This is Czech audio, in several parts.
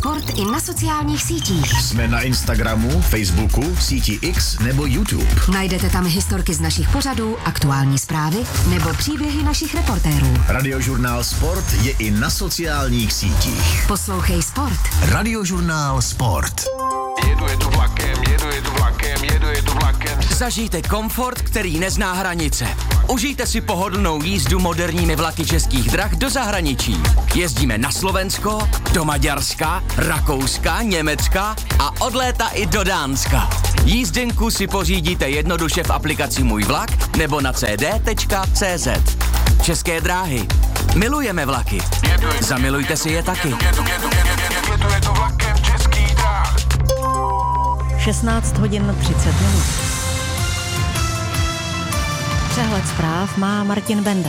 Sport i na sociálních sítích. Jsme na Instagramu, Facebooku, síti X nebo YouTube. Najdete tam historky z našich pořadů, aktuální zprávy nebo příběhy našich reportérů. Radiožurnál Sport je i na sociálních sítích. Poslouchej Sport. Radiožurnál Sport. Jedu vlakem. Zažijte komfort, který nezná hranice. Užijte si pohodlnou jízdu moderními vlaky Českých drah do zahraničí. Jezdíme na Slovensko, do Maďarska, Rakouska, Německa a od léta i do Dánska. Jízdenku si pořídíte jednoduše v aplikaci Můj vlak nebo na cd.cz. České dráhy. Milujeme vlaky. Zamilujte si je taky. Jedu vlakem Českých drah. 16 hodin 30 minut. Přehled zpráv má Martin Benda.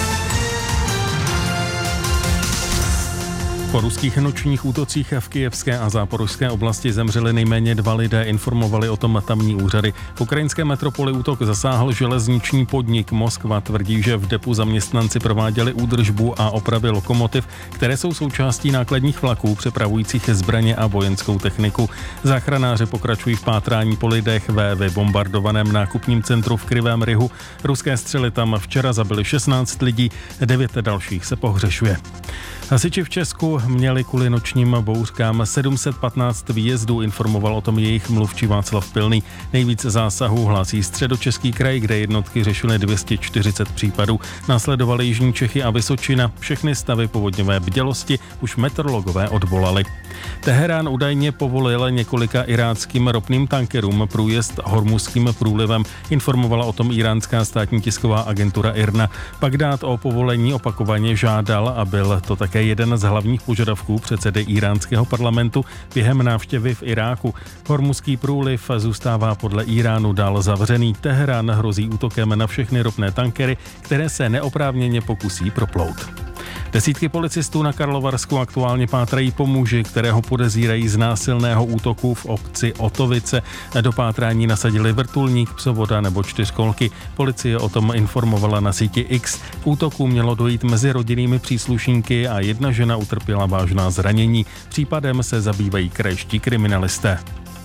Po ruských nočních útocích v kyjevské a záporožské oblasti zemřeli nejméně 2 lidé, informovali o tom tamní úřady. V ukrajinské metropoli útok zasáhl železniční podnik. Moskva tvrdí, že v depu zaměstnanci prováděli údržbu a opravy lokomotiv, které jsou součástí nákladních vlaků přepravujících zbraně a vojenskou techniku. Záchranáři pokračují v pátrání po lidech ve vybombardovaném nákupním centru v Krivém Rihu. Ruské střely tam včera zabily 16 lidí, 9 dalších se pohřešuje. Hasiči v Česku měli kvůli nočním bouřkám 715 výjezdů, informoval o tom jejich mluvčí Václav Pilný. Nejvíc zásahů hlásí Středočeský kraj, kde jednotky řešily 240 případů. Následovaly Jižní Čechy a Vysočina. Všechny stavy povodňové bdělosti už meteorologové odvolali. Teherán údajně povolil několika iráckým ropným tankerům průjezd Hormuzským průlivem, informovala o tom iránská státní tisková agentura IRNA. Bagdád o povolení opakovaně žádal a byl to také jeden z hlavních požadavků předsedy iránského parlamentu během návštěvy v Iráku. Hormuzský průliv zůstává podle Iránu dál zavřený. Teherán hrozí útokem na všechny ropné tankery, které se neoprávněně pokusí proplout. Desítky policistů na Karlovarsku aktuálně pátrají po muži, kterého podezírají z násilného útoku v obci Otovice. Do pátrání nasadili vrtulník, psovoda nebo 4kolky. Policie o tom informovala na síti X. K útoku mělo dojít mezi rodinnými příslušníky a jedna žena utrpěla vážná zranění. Případem se zabývají krajští kriminalisté.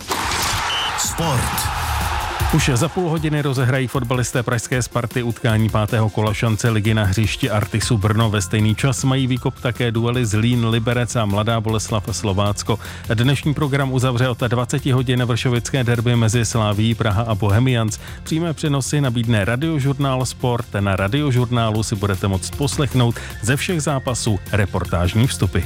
Sport. Už za půl hodiny rozehrají fotbalisté pražské Sparty utkání 5. kola šance ligy na hřišti Artisu Brno. Ve stejný čas mají výkop také duely Zlín, Liberec a Mladá Boleslav Slovácko. Dnešní program uzavře od 20 hodin vršovické derby mezi Slavií Praha a Bohemians. Přímé přenosy nabídne Radiožurnál Sport. Na Radiožurnálu si budete moct poslechnout ze všech zápasů reportážní vstupy.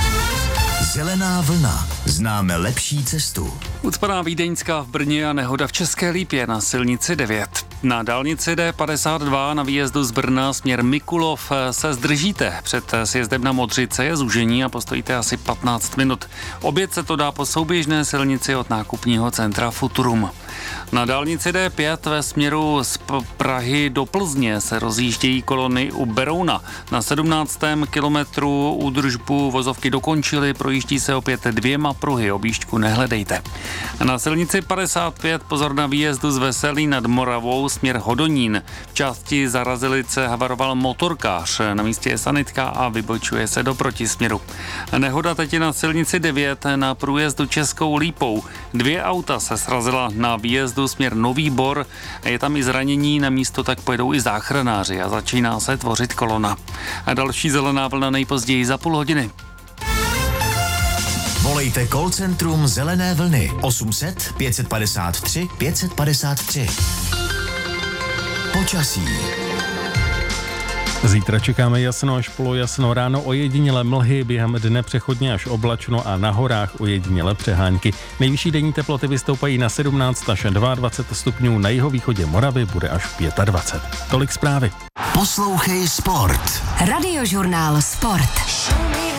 Zelená vlna. Známe lepší cestu. Ucpaná Vídeňská v Brně a nehoda v České Lípě na silnici 9. Na dálnici D52 na výjezdu z Brna směr Mikulov se zdržíte. Před sjezdem na Modřice je zúžení a postojíte asi 15 minut. Obět se to dá po souběžné silnici od nákupního centra Futurum. Na dálnici D5 ve směru z Prahy do Plzně se rozjíždějí kolony u Berouna. Na 17. kilometru údržbu vozovky dokončily, projíždí se opět 2 pruhy, objížďku nehledejte. Na silnici 55 pozor na výjezdu z Veselí nad Moravou směr Hodonín. V části Zarazilice havaroval motorkář, na místě je sanitka a vybočuje se do protisměru. Nehoda teď je na silnici 9 na průjezdu Českou Lípou. 2 auta se srazila na výjezdu směr Nový Bor, je tam i zranění, na místo tak pojedou i záchranáři a začíná se tvořit kolona. A další zelená vlna nejpozději za půl hodiny. Volejte call centrum Zelené vlny 800 553 553. Počasí. Zítra čekáme jasno až polojasno, ráno ojedinělé mlhy, během dne přechodně až oblačno a na horách ojedinělé přehánky. Nejvyšší denní teploty vystoupají na 17 až 22 stupňů, na jihovýchodě Moravy bude až 25. Tolik zprávy. Poslouchej Sport. Radiožurnál Sport.